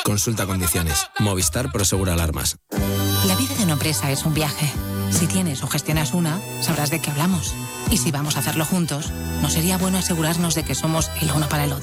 Consulta condiciones. Movistar Prosegura Alarmas. La vida de una empresa es un viaje. Si tienes o gestionas una, sabrás de qué hablamos. Y si vamos a hacerlo juntos, ¿no sería bueno asegurarnos de que somos el uno para el otro?